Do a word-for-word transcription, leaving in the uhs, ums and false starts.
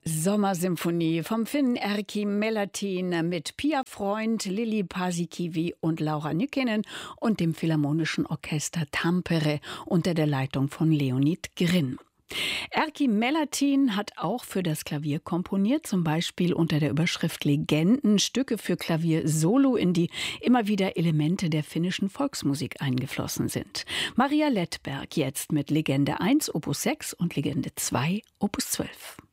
Sommersymphonie vom Finnen Erkki Melatin mit Pia Freund, Lili Paasikivi und Laura Nykänen und dem Philharmonischen Orchester Tampere unter der Leitung von Leonid Grinn. Erkki Melatin hat auch für das Klavier komponiert, zum Beispiel unter der Überschrift Legenden, Stücke für Klavier Solo, in die immer wieder Elemente der finnischen Volksmusik eingeflossen sind. Maria Lettberg jetzt mit Legende eins, Opus sechs und Legende zwei, Opus zwölf.